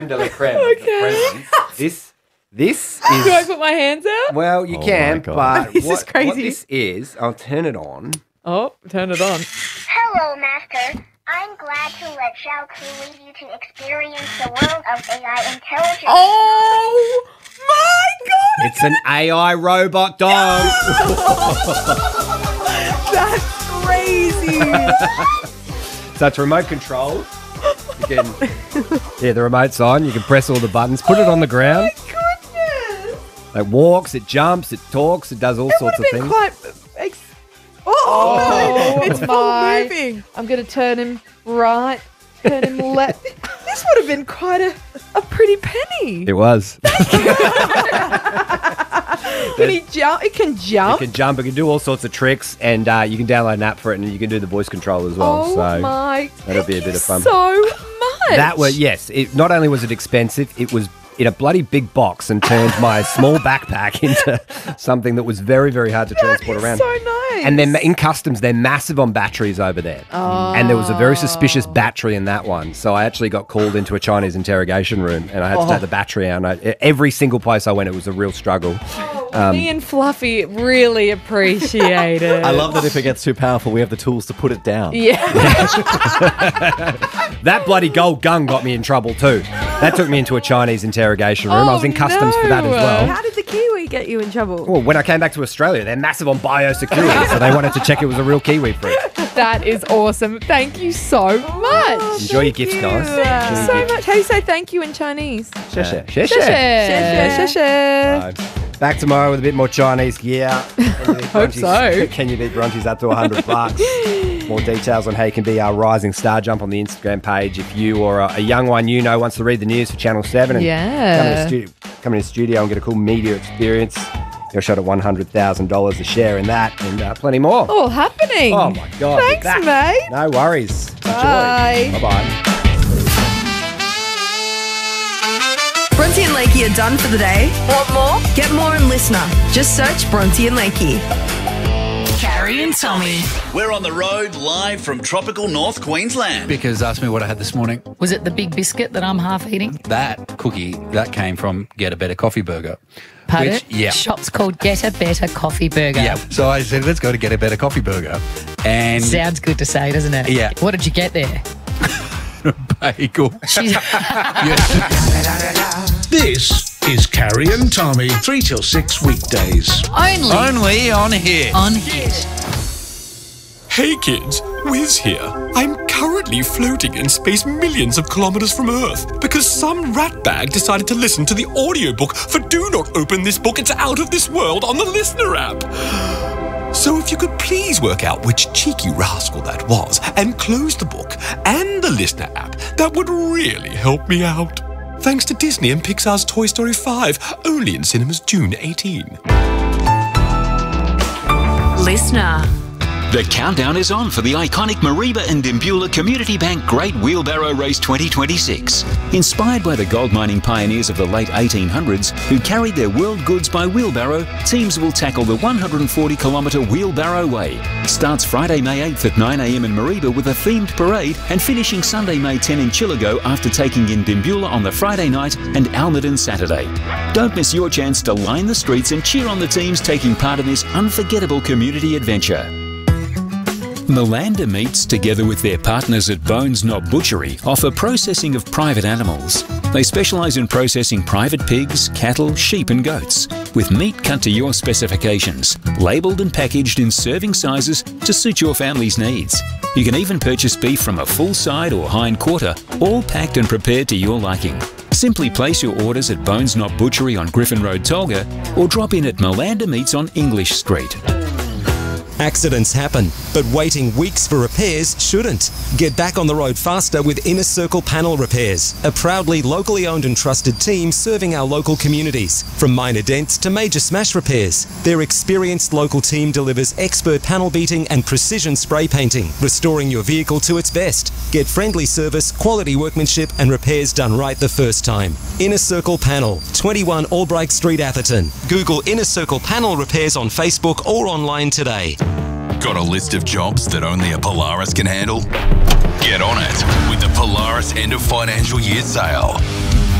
de la creme of the presents. This is... Do I put my hands out? Well, you can, but This is crazy. what this is, I'll turn it on. Oh, turn it on. Hello, Master. I'm glad to let Xiao Ku lead you to experience the world of AI intelligence. Oh my God! It's an AI robot dog. That's crazy. So it's remote control. You can, the remote's on. You can press all the buttons. Put it on the ground. Oh my goodness! It walks, it jumps, it talks, it does all sorts of things. It's full moving. I'm going to turn him right, turn him left. This would have been quite a pretty penny. It was. Can he jump? It can jump. It can jump. It can do all sorts of tricks, and you can download an app for it, and you can do the voice control as well. Oh so my! That'll be a bit of fun. So much. That was It not only was it expensive, it was in a bloody big box and turned my small backpack into something that was very, very hard to transport around. So nice. And then in customs, they're massive on batteries over there. Oh. And there was a very suspicious battery in that one. So I actually got called into a Chinese interrogation room, and I had to take the battery out. And every single place I went, it was a real struggle. Me and Fluffy really appreciate it. I love that if it gets too powerful, we have the tools to put it down. Yeah. That bloody gold gun got me in trouble too. That took me into a Chinese interrogation room. I was in customs for that as well. How did the Kiwi get you in trouble? Well, when I came back to Australia, they're massive on biosecurity, so they wanted to check it was a real Kiwi fruit. That is awesome. Thank you so much. Enjoy your gifts, guys. Thank you so much. How do you say thank you in Chinese? Sheshe. Sheshe. Back tomorrow with a bit more Chinese gear. Hope so. Can you beat Bronchies up to $100? More details on how you can be our rising star. Jump on the Instagram page if you or a young one you know wants to read the news for Channel 7 and come in the studio and get a cool media experience. You're shot at $100,000 a share in that and plenty more. All happening. Oh, my God. Thanks, mate. No worries. Bye. Enjoy. Bye-bye. Bronte and Lakey are done for the day. Want more? Get more in Listener. Just search Bronte and Lakey. Carrie and Tommy. We're on the road live from tropical North Queensland. Because asked me what I had this morning. Was it the big biscuit that I'm half eating? That cookie, that came from Get a Better Coffee Burger. Pardon? Yeah. Shop's called Get a Better Coffee Burger. Yeah. So I said, let's go to Get a Better Coffee Burger. And Sounds good to say, doesn't it? Yeah. What did you get there? bagel. This is Carrie and Tommy, 3 till 6 weekdays. Only on Hit. On Hit. Hey kids, Wiz here. I'm currently floating in space millions of kilometers from Earth because some ratbag decided to listen to the audiobook for Do Not Open This Book, It's Out of This World on the Listener app. So if you could please work out which cheeky rascal that was and close the book and the Listener app, that would really help me out. Thanks to Disney and Pixar's Toy Story 5, only in cinemas June 18. Listener. The countdown is on for the iconic Mareeba and Dimbula Community Bank Great Wheelbarrow Race 2026. Inspired by the gold mining pioneers of the late 1800s who carried their world goods by wheelbarrow, teams will tackle the 140-kilometre Wheelbarrow Way. Starts Friday, May 8th at 9 a.m. in Mareeba with a themed parade and finishing Sunday, May 10 in Chillago after taking in Dimbula on the Friday night and Almaden Saturday. Don't miss your chance to line the streets and cheer on the teams taking part in this unforgettable community adventure. Malanda Meats, together with their partners at Bones Knob Butchery, offer processing of private animals. They specialise in processing private pigs, cattle, sheep and goats, with meat cut to your specifications, labelled and packaged in serving sizes to suit your family's needs. You can even purchase beef from a full side or hind quarter, all packed and prepared to your liking. Simply place your orders at Bones Knob Butchery on Griffin Road, Tolga, or drop in at Malanda Meats on English Street. Accidents happen, but waiting weeks for repairs shouldn't. Get back on the road faster with Inner Circle Panel Repairs, a proudly locally owned and trusted team serving our local communities. From minor dents to major smash repairs, their experienced local team delivers expert panel beating and precision spray painting, restoring your vehicle to its best. Get friendly service, quality workmanship and repairs done right the first time. Inner Circle Panel, 21 Albright Street, Atherton. Google Inner Circle Panel Repairs on Facebook or online today. Got a list of jobs that only a Polaris can handle? Get on it with the Polaris End of Financial Year Sale.